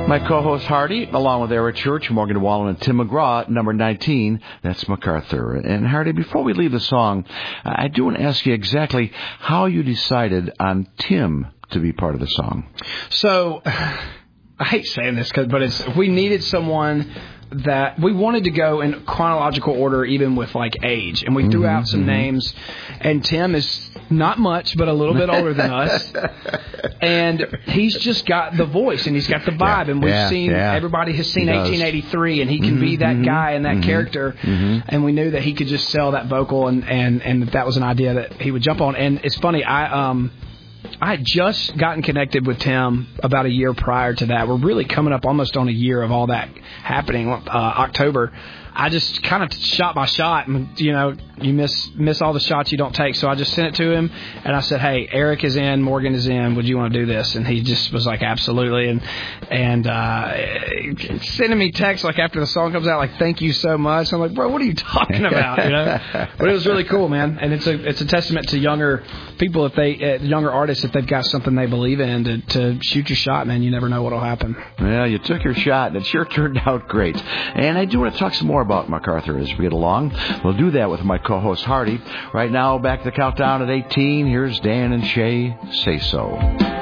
My co-host Hardy, along with Eric Church, Morgan Wallen, and Tim McGraw, number 19, that's MacArthur. And Hardy, before we leave the song, I do want to ask you exactly how you decided on Tim to be part of the song. So, I hate saying this, but we needed someone that we wanted to go in chronological order, even with like age, and we threw out some names. And Tim is not much, but a little bit older than us, and he's just got the voice and he's got the vibe. And we've seen everybody has seen 1883, and he can be that guy and that character. And we knew that he could just sell that vocal, and that was an idea that he would jump on. And it's funny, I had just gotten connected with Tim about a year prior to that. We're really coming up almost on a year of all that happening, October. I just kind of shot my shot, and, you know, you miss all the shots you don't take. So I just sent it to him, and I said, hey, Eric is in, Morgan is in. Would you want to do this? And he just was like, absolutely. And sending me texts like after the song comes out, like, thank you so much. I'm like, bro, what are you talking about? You know? But it was really cool, man. And it's a testament to younger people, younger artists, if they've got something they believe in, to shoot your shot, man. You never know what'll happen. Well, you took your shot, and it sure turned out great. And I do want to talk some more about MacArthur as we get along. We'll do that with my co-host Hardy. Right now, back to the countdown at 18. Here's Dan and Shay, Say So.